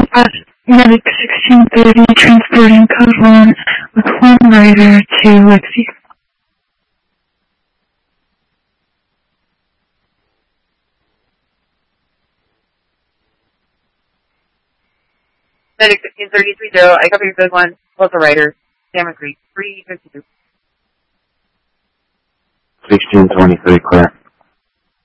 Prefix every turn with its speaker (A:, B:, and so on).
A: Medic 1630, transporting code 1 with one rider to Lexi.
B: Medic 1630, I copy your code 1, plus a rider, Salmon Creek, 352.
C: 1623, clear.